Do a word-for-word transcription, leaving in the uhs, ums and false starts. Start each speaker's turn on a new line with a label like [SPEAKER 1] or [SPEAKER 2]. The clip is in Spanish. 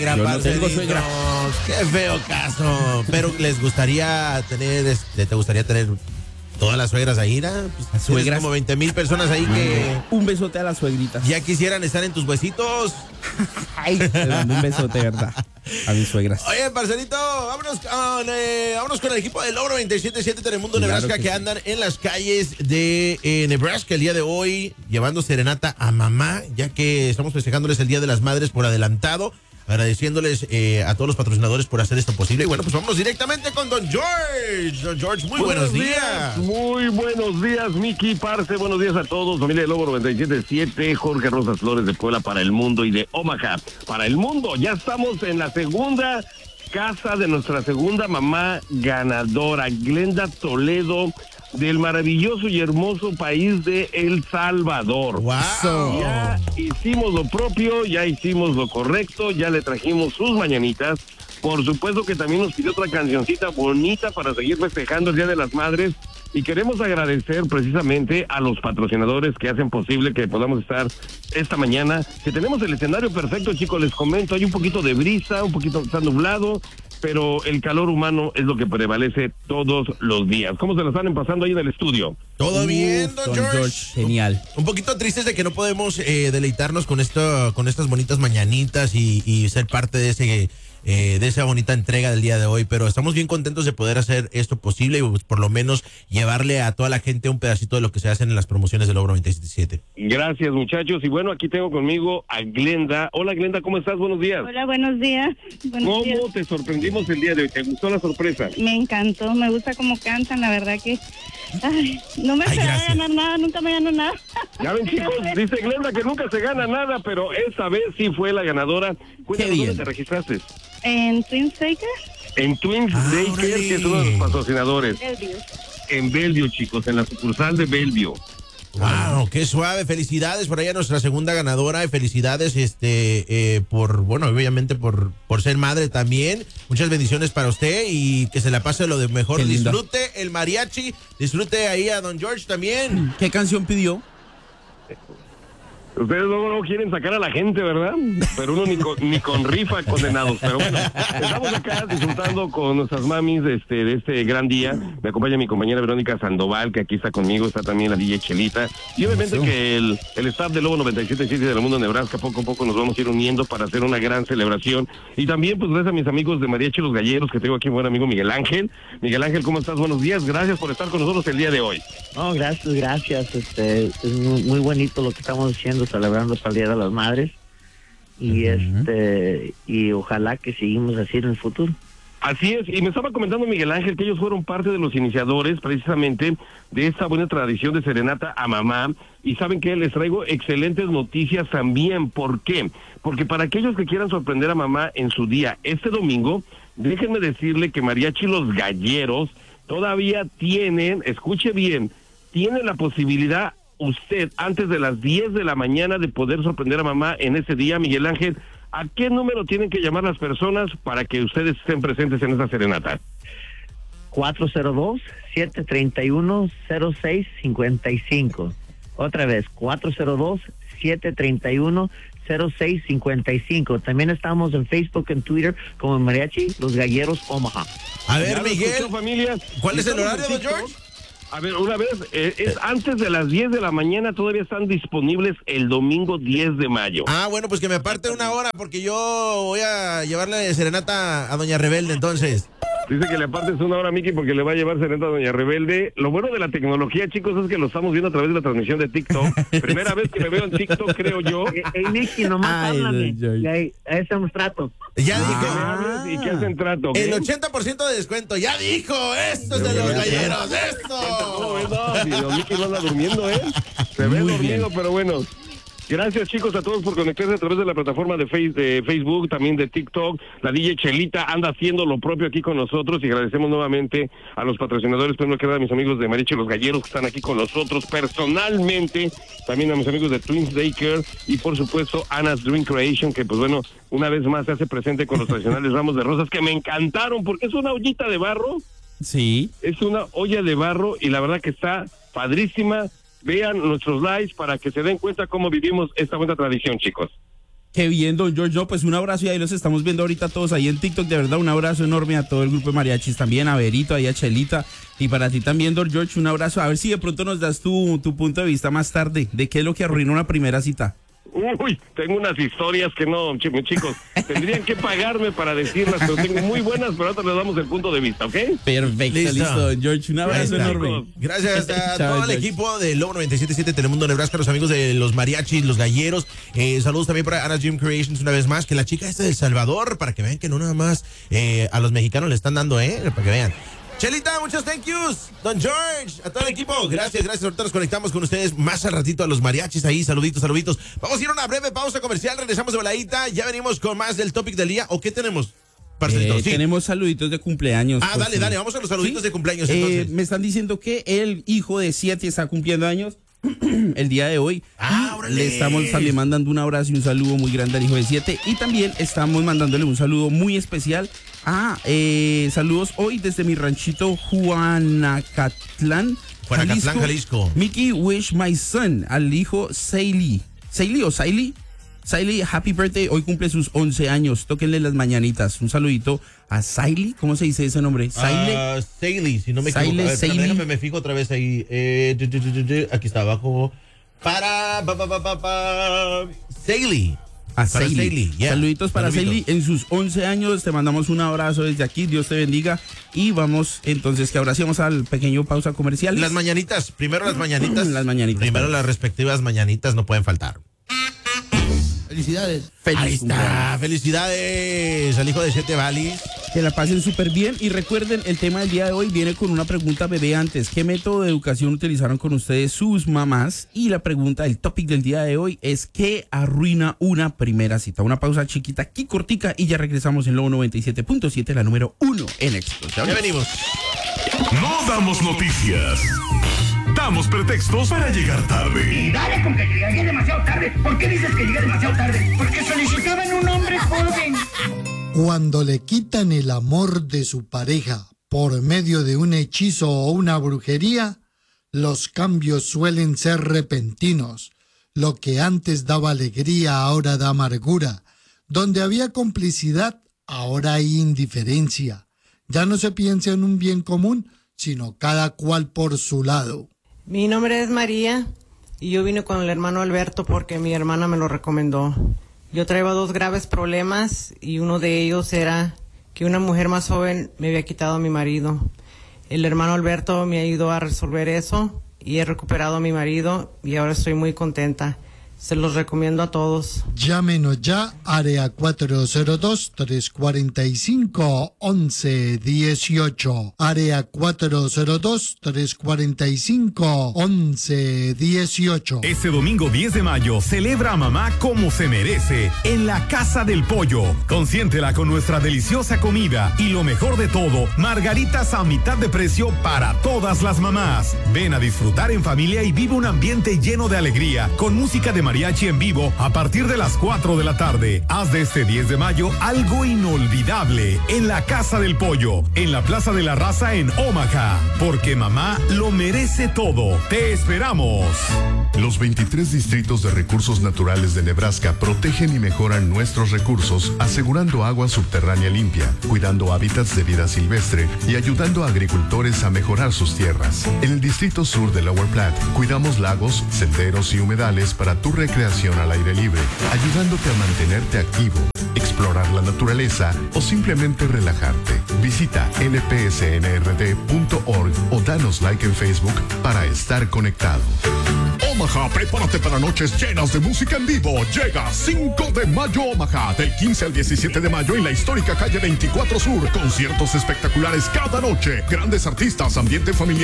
[SPEAKER 1] Yo no tengo suegra.
[SPEAKER 2] Qué feo caso. Pero les gustaría tener, este, te gustaría tener todas las suegras ahí, ¿no? Pues, suegras como veinte mil personas ahí que...
[SPEAKER 1] Un besote a las suegritas.
[SPEAKER 2] Ya quisieran estar en tus huesitos.
[SPEAKER 1] Ay, te mando un besote, ¿verdad? A mis suegras.
[SPEAKER 2] Oye, parcerito, vámonos con, eh, vámonos con el equipo del Logro veintisiete punto siete Telemundo
[SPEAKER 1] Claro
[SPEAKER 2] Nebraska que,
[SPEAKER 1] que
[SPEAKER 2] que andan en las calles de eh, Nebraska el día de hoy, llevando serenata a mamá, ya que estamos festejándoles el Día de las Madres por adelantado, agradeciéndoles eh, a todos los patrocinadores por hacer esto posible. Y bueno, pues vámonos directamente con Don George. Don George, muy buenos, buenos días.
[SPEAKER 3] días. Muy buenos días, Miki, Parce. Buenos días a todos. Familia del Lobo noventa y siete punto siete, Jorge Rosas Flores de Puebla para el mundo y de Omaha para el mundo. Ya estamos en la segunda casa de nuestra segunda mamá ganadora, Glenda Toledo, del maravilloso y hermoso país de El Salvador.
[SPEAKER 2] Wow.
[SPEAKER 3] Ya hicimos lo propio, ya hicimos lo correcto, ya le trajimos sus mañanitas. Por supuesto que también nos pidió otra cancioncita bonita para seguir festejando el Día de las Madres. Y queremos agradecer precisamente a los patrocinadores que hacen posible que podamos estar esta mañana, que tenemos el escenario perfecto, chicos, les comento, hay un poquito de brisa, un poquito está nublado, pero el calor humano es lo que prevalece todos los días. ¿Cómo se la están pasando ahí en el estudio?
[SPEAKER 2] Todo bien, Don,
[SPEAKER 1] Don
[SPEAKER 2] George.
[SPEAKER 1] George. Genial.
[SPEAKER 2] Un, un poquito tristes de que no podemos eh, deleitarnos con esto, con estas bonitas mañanitas y, y ser parte de ese... Eh, de esa bonita entrega del día de hoy, pero estamos bien contentos de poder hacer esto posible y pues, por lo menos llevarle a toda la gente un pedacito de lo que se hacen en las promociones del Logro noventa y siete punto siete.
[SPEAKER 3] Gracias, muchachos, y bueno, aquí tengo conmigo a Glenda. Hola, Glenda, ¿cómo estás? Buenos días.
[SPEAKER 4] Hola, buenos días. Buenos
[SPEAKER 3] ¿Cómo
[SPEAKER 4] días.
[SPEAKER 3] te sorprendimos el día de hoy? ¿Te gustó la sorpresa?
[SPEAKER 4] Me encantó, me gusta cómo cantan, la verdad que... Ay, no me
[SPEAKER 2] Ay,
[SPEAKER 4] esperaba
[SPEAKER 2] gracias.
[SPEAKER 4] ganar nada, nunca me gano nada.
[SPEAKER 3] Ya ven, chicos, dice Glenda que nunca se gana nada, pero esa vez sí fue la ganadora. Cuéntanos,
[SPEAKER 1] bien.
[SPEAKER 3] ¿dónde te registraste?
[SPEAKER 4] En Twin Shaker,
[SPEAKER 3] En Twins
[SPEAKER 2] Ah,
[SPEAKER 3] Daycare,
[SPEAKER 2] órale.
[SPEAKER 3] que es uno de los patrocinadores.
[SPEAKER 4] Bellevue.
[SPEAKER 3] En Bellevue, chicos, en la sucursal de Bellevue.
[SPEAKER 2] Wow, qué suave. Felicidades por allá nuestra segunda ganadora y felicidades este eh, por, bueno, obviamente por, por ser madre también. Muchas bendiciones para usted y que se la pase lo de mejor.
[SPEAKER 1] Qué linda.
[SPEAKER 2] Disfrute el mariachi, disfrute ahí a Don George también.
[SPEAKER 1] ¿Qué canción pidió?
[SPEAKER 3] Ustedes luego no quieren sacar a la gente, ¿verdad? Pero uno ni con, ni con rifa, condenados. Pero bueno, estamos acá disfrutando con nuestras mamis este, de este gran día. Me acompaña mi compañera Verónica Sandoval, que aquí está conmigo. Está también la D J Chelita. Y obviamente
[SPEAKER 1] Eso.
[SPEAKER 3] que el, el staff de Lobo noventa y siete punto siete del mundo Nebraska, poco a poco nos vamos a ir uniendo para hacer una gran celebración. Y también, pues, gracias a mis amigos de Mariachi Los Galleros, que tengo aquí un buen amigo Miguel Ángel. Miguel Ángel, ¿cómo estás? Buenos días. Gracias por estar con nosotros el día de hoy.
[SPEAKER 5] No, gracias, gracias. Este, es muy, muy bonito lo que estamos haciendo, celebrando el Día de las Madres. Y
[SPEAKER 1] Ujú.
[SPEAKER 5] este, y ojalá que seguimos así en el futuro.
[SPEAKER 3] Así es, y me estaba comentando Miguel Ángel que ellos fueron parte de los iniciadores precisamente de esta buena tradición de serenata a mamá, y saben que les traigo excelentes noticias también. ¿Por qué? Porque para aquellos que quieran sorprender a mamá en su día este domingo, déjenme decirle que Mariachi Los Galleros todavía tienen, escuche bien, tienen la posibilidad usted antes de las diez de la mañana de poder sorprender a mamá en ese día. Miguel Ángel, ¿a qué número tienen que llamar las personas para que ustedes estén presentes en esta serenata?
[SPEAKER 5] cuatro cero dos, siete tres uno, cero seis cinco cinco. Otra vez, cuatro cero dos, siete tres uno, cero seis cinco cinco. También estamos en Facebook, en Twitter, como Mariachi Los Galleros Omaha.
[SPEAKER 2] A
[SPEAKER 3] Ya
[SPEAKER 2] ver,
[SPEAKER 3] lo
[SPEAKER 2] Miguel,
[SPEAKER 3] escuchó, familia.
[SPEAKER 2] ¿cuál es el
[SPEAKER 3] Estamos
[SPEAKER 2] horario,
[SPEAKER 3] en
[SPEAKER 2] Don
[SPEAKER 3] TikTok.
[SPEAKER 2] George?
[SPEAKER 3] A ver, una vez, eh, es antes de las diez de la mañana, todavía están disponibles el domingo diez de mayo.
[SPEAKER 2] Ah, bueno, pues que me aparte una hora porque yo voy a llevarle serenata a Doña Rebelde, entonces.
[SPEAKER 3] Dice que le apartes una hora a Miki porque le va a llevar serenata a Doña Rebelde. Lo bueno de la tecnología, chicos, es que lo estamos viendo a través de la transmisión de TikTok. Primera vez que me veo en TikTok, creo yo.
[SPEAKER 5] Hey, Nicky, nomás
[SPEAKER 1] Ay,
[SPEAKER 5] háblame.
[SPEAKER 1] Don George.
[SPEAKER 5] Y ahí, ahí hacemos trato.
[SPEAKER 2] Ya
[SPEAKER 3] Y que
[SPEAKER 2] dijo.
[SPEAKER 3] me hables y que hacen trato. ¿ok?
[SPEAKER 2] El ochenta por ciento de descuento. Ya dijo. Esto es de los galleros.
[SPEAKER 3] ¿Cómo
[SPEAKER 2] Esto.
[SPEAKER 3] ves? No, si don Miki no anda durmiendo, ¿eh? Se ve
[SPEAKER 1] Muy
[SPEAKER 3] dormido,
[SPEAKER 1] bien.
[SPEAKER 3] pero bueno. Gracias, chicos, a todos por conectarse a través de la plataforma de, face, de Facebook, también de TikTok. La D J Chelita anda haciendo lo propio aquí con nosotros y agradecemos nuevamente a los patrocinadores, primero que nada a mis amigos de Mariachi Los Galleros que están aquí con nosotros personalmente, también a mis amigos de Twins Daycare y por supuesto Anna's Dream Creation, que pues bueno, una vez más se hace presente con los tradicionales ramos de rosas que me encantaron porque es una ollita de barro.
[SPEAKER 1] Sí.
[SPEAKER 3] Es una olla de barro y la verdad que está padrísima. Vean nuestros lives para que se den cuenta cómo vivimos esta buena tradición, chicos.
[SPEAKER 1] Qué bien, don George. No, pues un abrazo y ahí los estamos viendo ahorita todos ahí en TikTok. De verdad, un abrazo enorme a todo el grupo de mariachis también, a Berito, ahí a Chelita. Y para ti también, don George, un abrazo. A ver si de pronto nos das tu, tu punto de vista más tarde de qué es lo que arruina una primera cita.
[SPEAKER 3] Uy, tengo unas historias que no, ch- chicos, tendrían que pagarme para decirlas, pero tengo muy buenas, pero ahora les damos el punto de vista, ¿ok?
[SPEAKER 1] Perfecto, listo,
[SPEAKER 2] Listo.
[SPEAKER 1] don George. Un abrazo
[SPEAKER 2] Está.
[SPEAKER 1] enorme.
[SPEAKER 2] Gracias a
[SPEAKER 1] Chao,
[SPEAKER 2] todo el
[SPEAKER 1] George.
[SPEAKER 2] equipo de Lobo noventa y siete punto siete Telemundo Nebraska, los amigos de los mariachis, los galleros. Eh, saludos también para Ana Jim Creations una vez más, que la chica esta de El Salvador, para que vean que no nada más eh, a los mexicanos le están dando, ¿eh? Para que vean. Chelita, muchos thank yous. Don George, a todo el equipo. Gracias, gracias. Ahorita nos conectamos con ustedes más al ratito a los mariachis ahí. Saluditos, saluditos. Vamos a ir a una breve pausa comercial. Regresamos de voladita. Ya venimos con más del topic del día. ¿O qué tenemos? Parcelito,
[SPEAKER 1] Eh,
[SPEAKER 2] sí.
[SPEAKER 1] Tenemos saluditos de cumpleaños.
[SPEAKER 2] Ah,
[SPEAKER 1] por
[SPEAKER 2] dale,
[SPEAKER 1] si-
[SPEAKER 2] dale. Vamos a los saluditos
[SPEAKER 1] ¿Sí?
[SPEAKER 2] de cumpleaños
[SPEAKER 1] Eh,
[SPEAKER 2] entonces.
[SPEAKER 1] me están diciendo que el hijo de siete está cumpliendo años el día de hoy.
[SPEAKER 2] Ah,
[SPEAKER 1] Y
[SPEAKER 2] órale.
[SPEAKER 1] le estamos también mandando un abrazo y un saludo muy grande al hijo de siete. Y también estamos mandándole un saludo muy especial a eh, saludos hoy desde mi ranchito Juanacatlán,
[SPEAKER 2] Juanacatlán, Jalisco.
[SPEAKER 1] Mickey wish my son, al hijo Saily. ¿Saily o Saily? Saily, happy birthday. Hoy cumple sus once años. Tóquenle las mañanitas. Un saludito a Saily. ¿Cómo se dice ese nombre? Saily.
[SPEAKER 2] Ah, Saily, si no me
[SPEAKER 1] Saily,
[SPEAKER 2] equivoco. A ver, espérame,
[SPEAKER 1] Saily.
[SPEAKER 2] déjame, me fijo otra vez ahí. Eh, tu, tu, tu, tu, tu, aquí está abajo. Para, pa, pa, pa, pa, pa. Saily.
[SPEAKER 1] A
[SPEAKER 2] Para
[SPEAKER 1] Saily.
[SPEAKER 2] Saily, yeah.
[SPEAKER 1] Saluditos para
[SPEAKER 2] Saluditos.
[SPEAKER 1] Saily en sus once años. Te mandamos un abrazo desde aquí. Dios te bendiga. Y vamos entonces, que ahora sí vamos al pequeño pausa comercial.
[SPEAKER 2] Las mañanitas, primero las mañanitas.
[SPEAKER 1] Las mañanitas.
[SPEAKER 2] Primero las respectivas mañanitas no pueden faltar.
[SPEAKER 6] Felicidades.
[SPEAKER 1] Feliz
[SPEAKER 2] Ahí
[SPEAKER 1] cumpleaños.
[SPEAKER 2] está, felicidades al hijo de Siete Valis.
[SPEAKER 1] Que la pasen súper bien. Y recuerden, el tema del día de hoy viene con una pregunta bebé antes. ¿Qué método de educación utilizaron con ustedes sus mamás? Y la pregunta, el topic del día de hoy es ¿qué arruina una primera cita? Una pausa chiquita aquí cortica y ya regresamos en Lobo noventa y siete punto siete, la número uno en éxitos.
[SPEAKER 2] Ya venimos.
[SPEAKER 7] No damos noticias. Damos pretextos para llegar tarde.
[SPEAKER 8] Y dale con que llegué demasiado tarde. ¿Por qué dices que llegué demasiado tarde? Porque solicitaban un hombre joven.
[SPEAKER 6] Cuando le quitan el amor de su pareja por medio de un hechizo o una brujería, los cambios suelen ser repentinos. Lo que antes daba alegría ahora da amargura. Donde había complicidad, ahora hay indiferencia. Ya no se piensa en un bien común, sino cada cual por su lado.
[SPEAKER 9] Mi nombre es María y yo vine con el hermano Alberto porque mi hermana me lo recomendó. Yo traía dos graves problemas y uno de ellos era que una mujer más joven me había quitado a mi marido. El hermano Alberto me ayudó a resolver eso y he recuperado a mi marido y ahora estoy muy contenta. Se los recomiendo a todos.
[SPEAKER 6] Llámenos ya, área cuatro cero dos, tres cuatro cinco, once dieciocho. Área cuatro cero dos, tres cuatro cinco, once dieciocho.
[SPEAKER 7] Este domingo diez de mayo celebra a mamá como se merece en la Casa del Pollo. Consiéntela con nuestra deliciosa comida y lo mejor de todo, margaritas a mitad de precio para todas las mamás. Ven a disfrutar en familia y vive un ambiente lleno de alegría con música de mariachi en vivo a partir de las cuatro de la tarde. Haz de este diez de mayo algo inolvidable en la Casa del Pollo, en la Plaza de la Raza en Omaha, porque mamá lo merece todo. Te esperamos.
[SPEAKER 10] Los veintitrés distritos de recursos naturales de Nebraska protegen y mejoran nuestros recursos, asegurando agua subterránea limpia, cuidando hábitats de vida silvestre y ayudando a agricultores a mejorar sus tierras. En el distrito sur de Lower Platte, cuidamos lagos, senderos y humedales para tu recreación al aire libre, ayudándote a mantenerte activo, explorar la naturaleza o simplemente relajarte. Visita n p s n r d punto org o danos like en Facebook para estar conectado.
[SPEAKER 7] Omaha, prepárate para noches llenas de música en vivo. Llega cinco de mayo Omaha, del quince al diecisiete de mayo en la histórica calle veinticuatro Sur. Conciertos espectaculares cada noche, grandes artistas, ambiente familiar